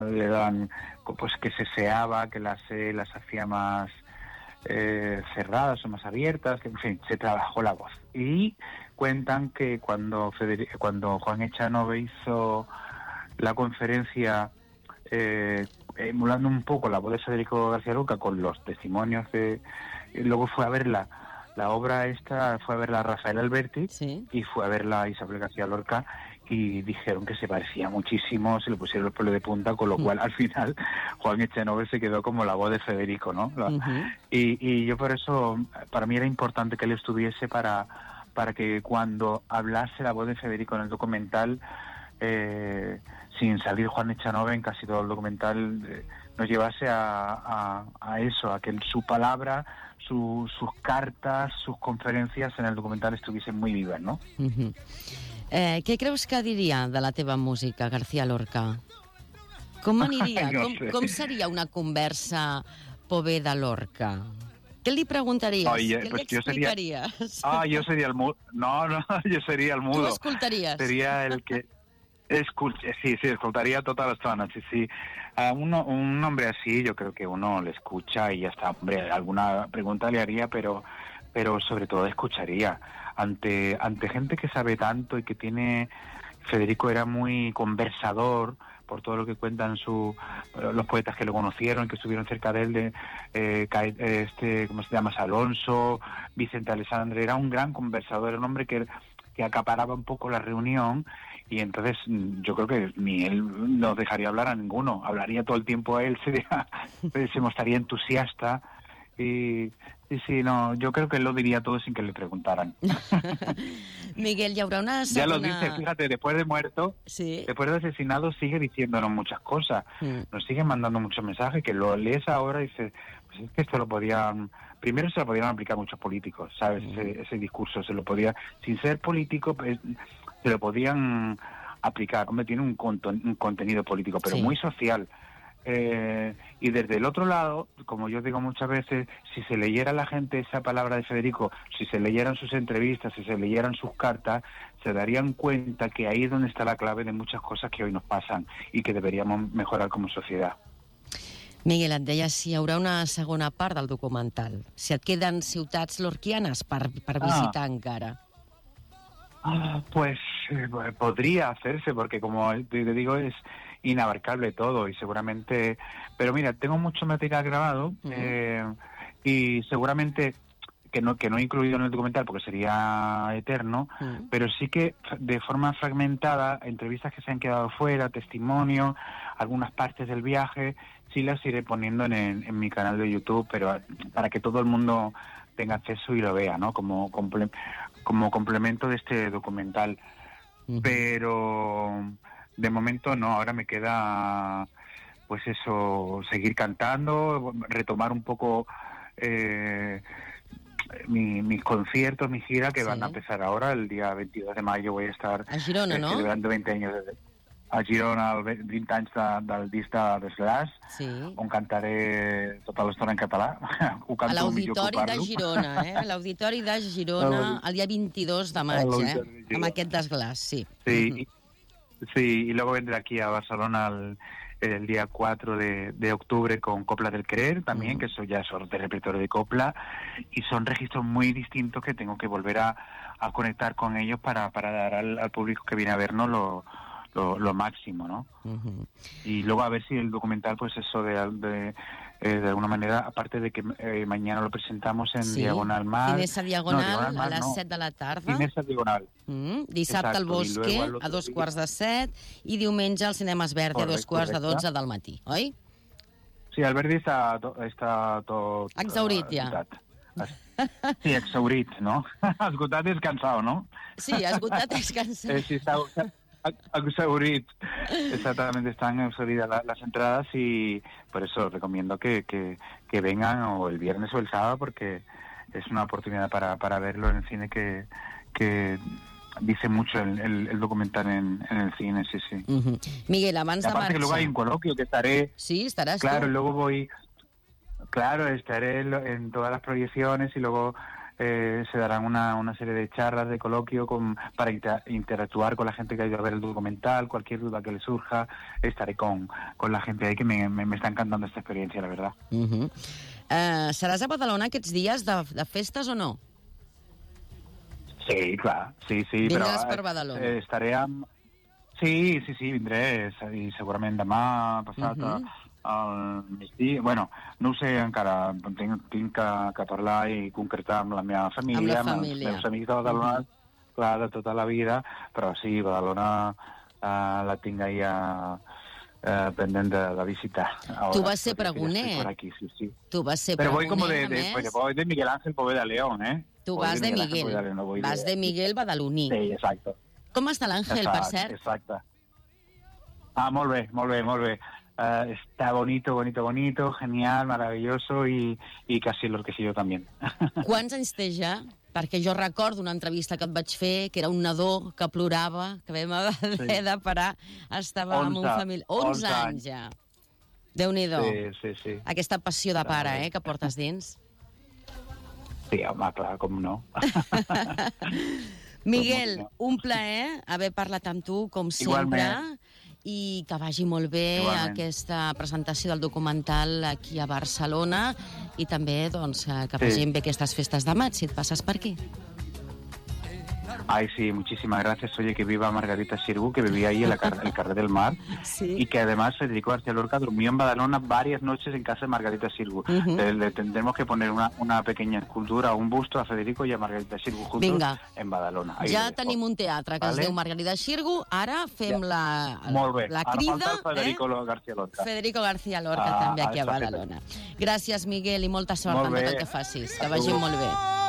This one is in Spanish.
le dan, pues que se seaba, que las hacía más cerradas o más abiertas, que en fin, se trabajó la voz. Y cuentan que cuando Juan Echanove hizo la conferencia emulando un poco la voz de Federico García Lorca con los testimonios luego fue a verla, la obra esta, fue a verla Rafael Alberti, sí, y fue a verla Isabel García Lorca, y dijeron que se parecía muchísimo, se le pusieron los pelos de punta, con lo cual al final Juan Echanove se quedó como la voz de Federico, ¿no? Y yo por eso, para mí era importante que él estuviese para que cuando hablase la voz de Federico en el documental, sin salir Juan Echanove en casi todo el documental, nos llevase a eso, a que su palabra, sus cartas, sus conferencias en el documental estuviesen muy vivas, ¿no? Què creus que diria de la teva música, García Lorca? Com aniria? No sé. Com seria una conversa Poveda Lorca? Què li preguntaries? Què li explicaries? Yo sería el mudo. No, yo sería el mudo. Tu escoltaries? Sería el que... Sí, escoltaría todas las zonas, sí. A un hombre así, yo creo que uno le escucha y ya está. Hombre, alguna pregunta le haría, pero sobre todo escucharía. Ante gente que sabe tanto y que tiene... Federico era muy conversador, por todo lo que cuentan los poetas que lo conocieron, que estuvieron cerca de él, ¿cómo se llama? Alonso, Vicente Alessandre. Era un gran conversador, era un hombre que acaparaba un poco la reunión, y entonces yo creo que ni él no dejaría hablar a ninguno, hablaría todo el tiempo a él, se mostraría entusiasta, y sí, no, yo creo que él lo diría todo sin que le preguntaran. Miguel, hi haurà una segona... Ya lo dice, fíjate, después de muerto, sí, después de asesinado, sigue diciéndonos muchas cosas, nos sigue mandando muchos mensajes, que lo lees ahora y dices, pues es que esto lo podían... Primero se lo podían aplicar muchos políticos, ¿sabes? Ese discurso se lo podía... Sin ser político, pues, se lo podían aplicar. Hombre, tiene un contenido político, pero sí, muy social. Y desde el otro lado, como yo digo muchas veces, si se leyera a la gente esa palabra de Federico, si se leyeran sus entrevistas, si se leyeran sus cartas, se darían cuenta que ahí es donde está la clave de muchas cosas que hoy nos pasan y que deberíamos mejorar como sociedad. Miguel, et deia si hi haurà una segona part del documental, si et queden ciutats lorquianes per visitar encara. Pues podría hacerse, porque como te digo, es inabarcable todo y seguramente... Pero mira, tengo mucho material grabado y seguramente que no he incluido en el documental porque sería eterno, pero sí que de forma fragmentada, entrevistas que se han quedado fuera, testimonio, algunas partes del viaje, sí las iré poniendo en mi canal de YouTube, pero para que todo el mundo tenga acceso y lo vea, ¿no? Como complemento de este documental. Pero de momento no, ahora me queda pues eso, seguir cantando, retomar un poco mis conciertos, mi gira, que van a empezar ahora, el día 22 de mayo voy a estar a Girona, no? celebrando 20 anys a Girona, 20 anys del disc de Slash, on cantaré tota l'estona en català. Ho canto a l'Auditori de Girona, a l'Auditori de Girona, el dia 22 de maig, amb aquest desglàs, sí. Sí, y luego vendré aquí a Barcelona el día 4 de octubre con Copla del Querer también, que eso ya es de repertorio de copla, y son registros muy distintos que tengo que volver a conectar con ellos para dar al público que viene a vernos lo máximo, ¿no? Y luego a ver si el documental, pues eso de alguna manera, aparte de que mañana lo presentamos en Diagonal Mar... Cinesa Diagonal, a les 7 de la tarda. Cinesa Diagonal. Dissabte al Bosque, a 2:15, i diumenge al Cinemes Verdi a 2:12 del matí, oi? Sí, el Verdi està tot... Exhaurit, ja. Sí, exhaurit, no? Esgotat és cansado, ¿no? Sí, esgotat és cansado. Sí, está exhaurit. Exactamente, están exhauridas las entradas, y por eso recomiendo que vengan o el viernes o el sábado, porque es una oportunidad para verlo en el cine que dice mucho el documental en el cine, sí. Miguel, abans de marxar... Aparte que luego hay un coloquio que estaré... Sí, estarás claro, tú. Luego voy... Claro, estaré en todas las proyecciones y luego se darán una serie de charlas, de coloquio para interactuar con la gente que ha ido a ver el documental, cualquier duda que le surja, estaré con la gente ahí, que me está encantando esta experiencia, la verdad. Seràs a Badalona aquests dies de festes o no? Sí, clar, sí. Vindràs per Badalona. Estaré amb... Sí, vindré, i segurament demà, passat, al migdia. Bueno, no ho sé encara, tinc que parlar i concretar amb la meva família, amb els meus amics de Badalona, clar, de tota la vida, però sí, Badalona la tinc ahí pendent de visitar. Ahora, tu vas ser pregoner. Por aquí, sí. Tu vas ser Pero pregoner, voy de Miguel Ángel Poveda León, ¿eh? Tu vas de Miguel. Vas de Miguel badaloní. Sí, exacto. Com està l'Àngel, per cert? Exacte. Molt bé. Está bonito, genial, maravilloso y casi lo que sí yo también. Quants anys té ja? Perquè jo recordo una entrevista que et vaig fer, que era un nadó que plorava, que vam haver de parar, estava amb un família... 11 anys ja. Déu-n'hi-do. Sí. Aquesta passió de pare, que portes dins. Sí, home, clar, com no. Miguel, un plaer haver parlat amb tu, com sempre, i que vagi molt bé aquesta presentació del documental aquí a Barcelona, i també que vagin bé aquestes festes de maig, si et passes per aquí. Ay, sí, muchísimas gracias. Oye, que viva Margarita Xirgu, que vivía ahí en el Carrer del Mar, y que además Federico García Lorca durmió en Badalona varias noches en casa de Margarita Xirgu. Le tendremos que poner una pequeña escultura, un busto a Federico y a Margarita Xirgu juntos en Badalona. Ja tenim un teatre que es diu Margarita Xirgu, ara fem la crida. Federico García Lorca. Federico García Lorca també aquí a Badalona. Gràcies, Miguel, i molta sort amb tot el que facis. Que vagi molt bé.